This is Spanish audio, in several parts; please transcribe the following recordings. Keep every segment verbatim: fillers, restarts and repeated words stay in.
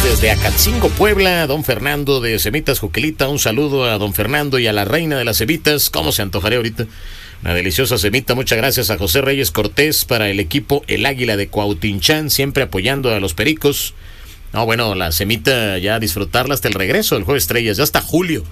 Saludos desde Acatzingo, Puebla, don Fernando de Semitas Juquelita. Un saludo a don Fernando y a la reina de las semitas. ¿Cómo se antojaré ahorita? Una deliciosa semita. Muchas gracias a José Reyes Cortés para el equipo El Águila de Cuautinchán, siempre apoyando a los Pericos. No, bueno, la semita ya disfrutarla hasta el regreso del Juego de Estrellas, ya hasta julio.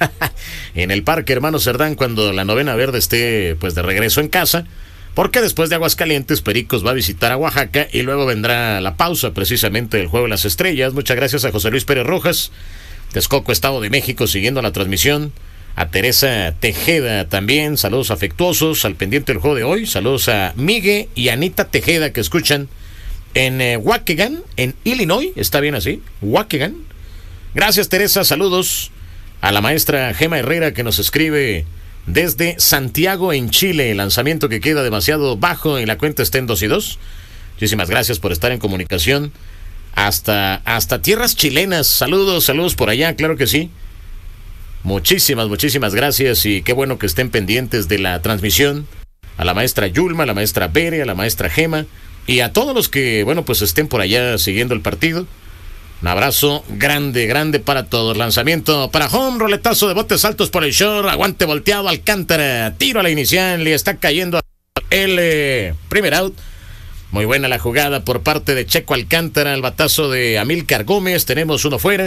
En el Parque Hermano Cerdán, cuando la Novena Verde esté pues de regreso en casa. Porque después de Aguascalientes, Pericos va a visitar a Oaxaca y luego vendrá la pausa precisamente del Juego de las Estrellas. Muchas gracias a José Luis Pérez Rojas, Texcoco, Estado de México, siguiendo la transmisión. A Teresa Tejeda también, saludos afectuosos al pendiente del juego de hoy. Saludos a Miguel y Anita Tejeda que escuchan en eh, Waukegan, en Illinois. ¿Está bien así? Waukegan. Gracias, Teresa. Saludos a la maestra Gema Herrera que nos escribe desde Santiago, en Chile. El lanzamiento que queda demasiado bajo en la cuenta está en dos y dos. Muchísimas gracias por estar en comunicación hasta, hasta tierras chilenas. Saludos, saludos por allá, claro que sí. Muchísimas, muchísimas gracias y qué bueno que estén pendientes de la transmisión. A la maestra Yulma, a la maestra Bere, a la maestra Gema y a todos los que, bueno, pues estén por allá siguiendo el partido. Un abrazo grande, grande para todos. Lanzamiento para home, roletazo de botes altos por el short, aguante volteado, Alcántara, tiro a la inicial y está cayendo el eh, primer out. Muy buena la jugada por parte de Checo Alcántara, el batazo de Amílcar Gómez, tenemos uno fuera.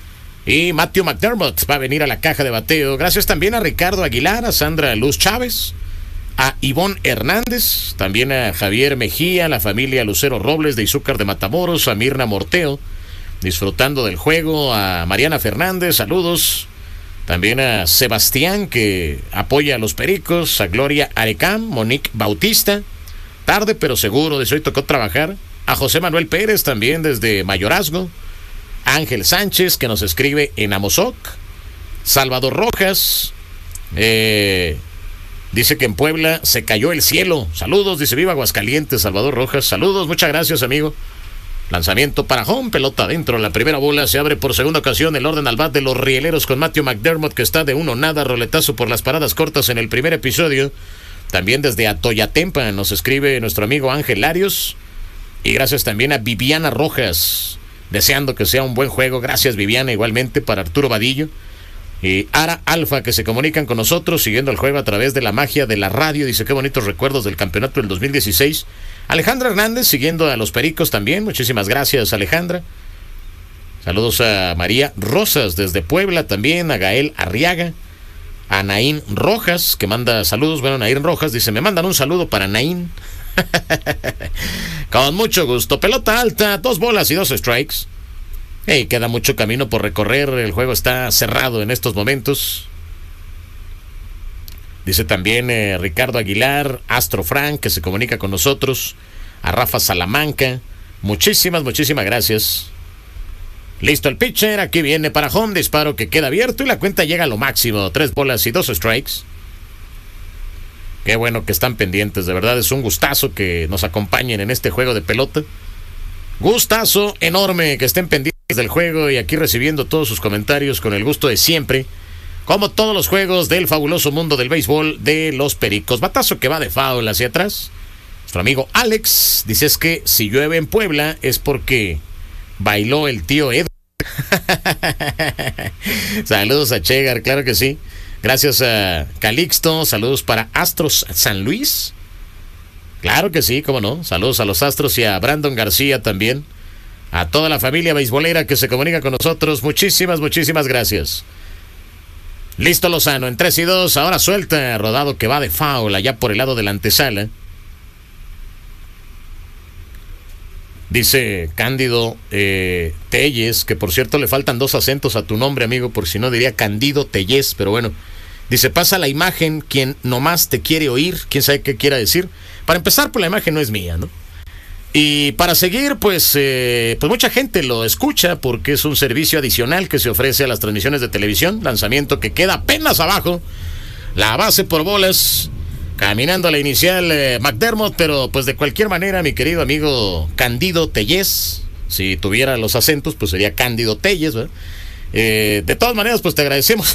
Y Matthew McDermott va a venir a la caja de bateo. Gracias también a Ricardo Aguilar, a Sandra Luz Chávez, a Ivonne Hernández, también a Javier Mejía, a la familia Lucero Robles de Izúcar de Matamoros, a Mirna Morteo, disfrutando del juego, a Mariana Fernández, saludos. También a Sebastián, que apoya a los Pericos, a Gloria Arecam, Monique Bautista, tarde pero seguro, de hoy tocó trabajar. A José Manuel Pérez, también desde Mayorazgo. Ángel Sánchez, que nos escribe en Amozoc. Salvador Rojas, eh, dice que en Puebla se cayó el cielo. Saludos, dice viva Aguascalientes, Salvador Rojas. Saludos, muchas gracias, amigo. Lanzamiento para home, pelota adentro. La primera bola se abre por segunda ocasión. El orden al bat de los rieleros con Matthew McDermott, que está de uno nada. Roletazo por las paradas cortas en el primer episodio. También desde Atoyatempa nos escribe nuestro amigo Ángel Larios. Y gracias también a Viviana Rojas, deseando que sea un buen juego. Gracias, Viviana, igualmente para Arturo Vadillo y Ara Alfa, que se comunican con nosotros siguiendo el juego a través de la magia de la radio. Dice qué bonitos recuerdos del campeonato del dos mil dieciséis. Alejandra Hernández siguiendo a los Pericos también. Muchísimas gracias, Alejandra. Saludos a María Rosas desde Puebla también, a Gael Arriaga, a Naín Rojas, que manda saludos. Bueno, Naín Rojas dice, me mandan un saludo para Naín. Con mucho gusto. Pelota alta, dos bolas y dos strikes. Hey, queda mucho camino por recorrer. El juego está cerrado en estos momentos. Dice también eh, Ricardo Aguilar, Astro Frank, que se comunica con nosotros. A Rafa Salamanca. Muchísimas, muchísimas gracias. Listo el pitcher. Aquí viene para home. Disparo que queda abierto y la cuenta llega a lo máximo. Tres bolas y dos strikes. Qué bueno que están pendientes, de verdad es un gustazo que nos acompañen en este juego de pelota. Gustazo enorme que estén pendientes del juego y aquí recibiendo todos sus comentarios con el gusto de siempre. Como todos los juegos del fabuloso mundo del béisbol de los Pericos. Batazo que va de foul hacia atrás. Nuestro amigo Alex dice es que si llueve en Puebla es porque bailó el tío Ed. Saludos a Chegar, claro que sí. Gracias a Calixto, saludos para Astros San Luis. Claro que sí, cómo no. Saludos a los Astros y a Brandon García también. A toda la familia beisbolera que se comunica con nosotros. Muchísimas, muchísimas gracias. Listo Lozano, en tres y dos. Ahora suelta, rodado que va de foul allá por el lado de la antesala. Dice Cándido eh, Telles, que por cierto le faltan dos acentos a tu nombre, amigo, por si no diría Candido Telles, pero bueno. Dice, pasa la imagen, quien nomás te quiere oír, quién sabe qué quiera decir. Para empezar, pues la imagen no es mía, ¿no? Y para seguir, pues, eh, pues mucha gente lo escucha porque es un servicio adicional que se ofrece a las transmisiones de televisión. Lanzamiento que queda apenas abajo. La base por bolas. Caminando a la inicial eh, McDermott, pero pues de cualquier manera, mi querido amigo Candido Telles, si tuviera los acentos, pues sería Cándido Telles, ¿verdad? Eh, de todas maneras, pues te agradecemos